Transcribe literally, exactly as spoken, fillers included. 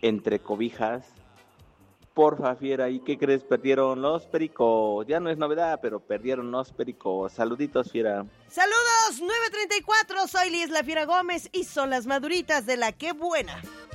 entre cobijas. Porfa, fiera, ¿y qué crees? Perdieron los pericos. Ya no es novedad, pero perdieron los pericos. Saluditos, fiera. Saludos, nueve treinta y cuatro, soy Liz La Fiera Gómez y son las maduritas de la Qué Buena.